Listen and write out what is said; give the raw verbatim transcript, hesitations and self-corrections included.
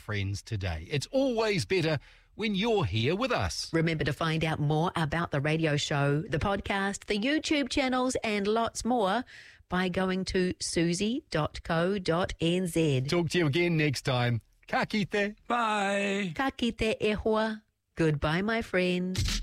friends today. It's always better when you're here with us. Remember to find out more about the radio show, the podcast, the YouTube channels and lots more by going to susie dot co dot n z. Talk to you again next time. Ka kite. Bye. Ka kite e hoa. Goodbye, my friend.